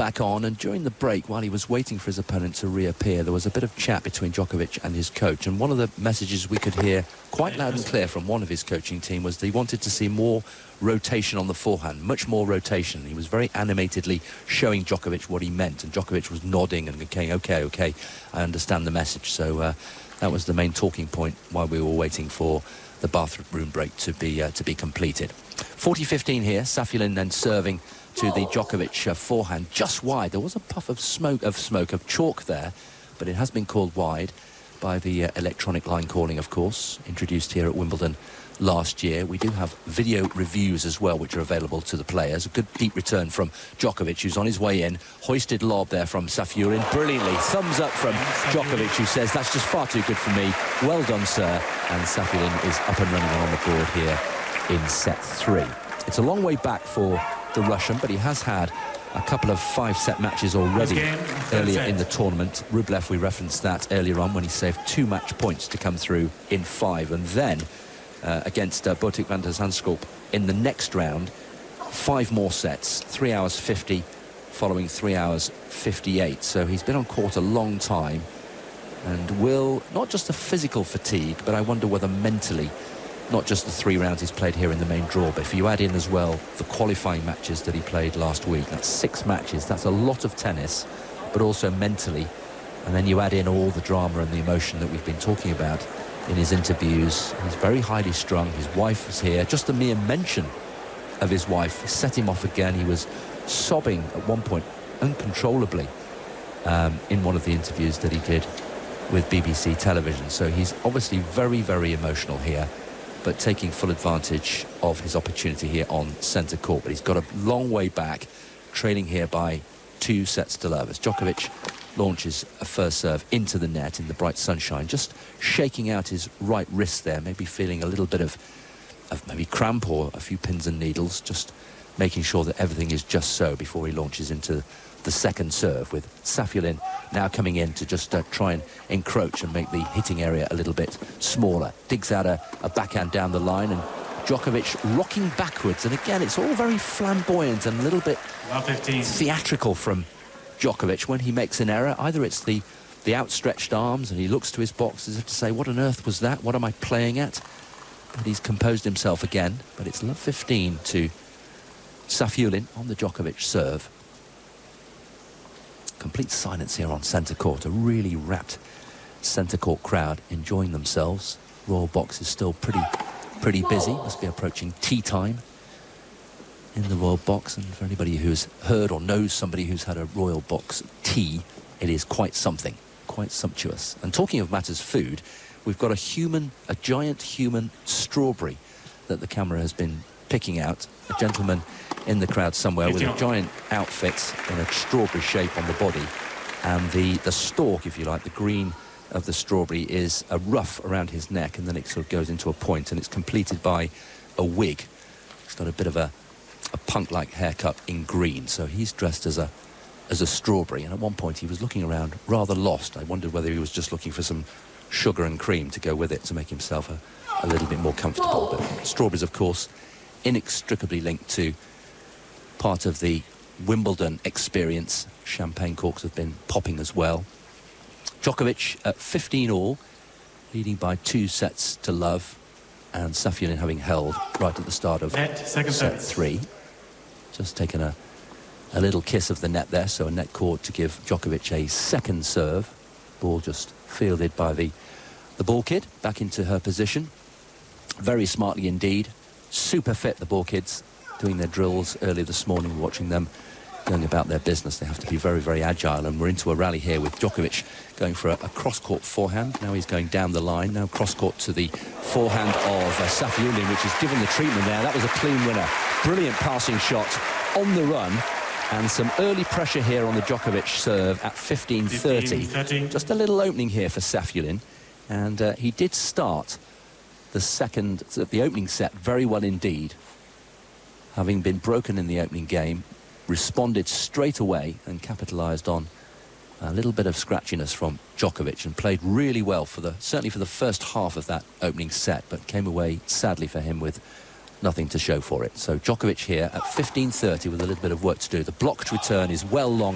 back on, and during the break, while he was waiting for his opponent to reappear, there was a bit of chat between Djokovic and his coach, and one of the messages we could hear quite loud and clear from one of his coaching team was that he wanted to see more rotation on the forehand, much more rotation. He was very animatedly showing Djokovic what he meant, and Djokovic was nodding and saying, okay, I understand the message. So that was the main talking point while we were waiting for the bathroom break to be completed. 40-15 here. Safiullin then serving to the Djokovic forehand, just wide. There was a puff of chalk there, but it has been called wide by the electronic line calling, of course, introduced here at Wimbledon last year. We do have video reviews as well, which are available to the players. A good deep return from Djokovic, who's on his way in. Hoisted lob there from Safiullin, brilliantly. Thumbs up from Djokovic, who says, that's just far too good for me. Well done, sir. And Safiullin is up and running on the board here in set 3. It's a long way back for the Russian, but he has had a couple of 5-set matches already earlier in the tournament. Rublev, we referenced that earlier on when he saved 2 match points to come through in 5, and then against Botic van der Zandschulp in the next round, 5 more sets, 3 hours 50 following 3 hours 58. So he's been on court a long time and will, not just the physical fatigue, but I wonder whether mentally, not just the 3 rounds he's played here in the main draw, but if you add in as well the qualifying matches that he played last week, that's 6 matches, that's a lot of tennis, but also mentally. And then you add in all the drama and the emotion that we've been talking about in his interviews. He's very highly strung. His wife was here. Just the mere mention of his wife set him off again. He was sobbing at one point uncontrollably in one of the interviews that he did with BBC television. So he's obviously very, very emotional here, but taking full advantage of his opportunity here on centre court. But he's got a long way back, trailing here by 2 sets to love as Djokovic launches a first serve into the net in the bright sunshine, just shaking out his right wrist there, maybe feeling a little bit of maybe cramp or a few pins and needles, just making sure that everything is just so before he launches into the second serve, with Safiullin now coming in to just try and encroach and make the hitting area a little bit smaller. Digs out a backhand down the line, and Djokovic rocking backwards, and again it's all very flamboyant and a little bit theatrical from Djokovic when he makes an error. Either it's the outstretched arms and he looks to his box as if to say, what on earth was that? What am I playing at? But he's composed himself again. But it's love 15 to Safiullin on the Djokovic serve. Complete silence here on centre court. A really rapt centre court crowd enjoying themselves. Royal Box is still pretty busy. Must be approaching tea time in the Royal Box, and for anybody who's heard or knows somebody who's had a Royal Box tea, it is quite something, quite sumptuous. And talking of matters food, we've got a giant human strawberry that the camera has been picking out. A gentleman in the crowd somewhere with a giant outfit in a strawberry shape on the body, and the stalk, if you like, the green of the strawberry is a ruff around his neck, and then it sort of goes into a point, and it's completed by a wig. It's got a bit of a punk-like haircut in green, so he's dressed as a strawberry, and at one point he was looking around rather lost. I wondered whether he was just looking for some sugar and cream to go with it to make himself a little bit more comfortable. But strawberries, of course, inextricably linked to part of the Wimbledon experience. Champagne corks have been popping as well. Djokovic at 15 all, leading by 2 sets to love, and Safiullin having held right at the start of set 3. Just taken a little kiss of the net there, so a net court to give Djokovic a second serve. Ball just fielded by the ball kid back into her position. Very smartly indeed. Super fit, the ball kids, doing their drills early this morning, watching them going about their business. They have to be very, very agile, and we're into a rally here with Djokovic going for a cross-court forehand. Now he's going down the line, now cross-court to the forehand of Safiullin, which is given the treatment there. That was a clean winner. Brilliant passing shot on the run, and some early pressure here on the Djokovic serve at 15-30. Just a little opening here for Safiullin, and he did start the opening set very well indeed, having been broken in the opening game. Responded straight away and capitalised on a little bit of scratchiness from Djokovic, and played really well certainly for the first half of that opening set, but came away sadly for him with nothing to show for it. So Djokovic here at 15-30 with a little bit of work to do. The blocked return is well long